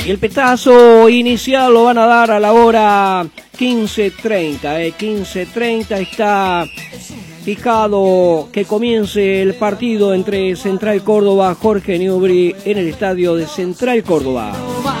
Y el petazo inicial lo van a dar a la hora 15:30. 15:30 está fijado que comience el partido entre Central Córdoba, Jorge Newbery, en el estadio de Central Córdoba.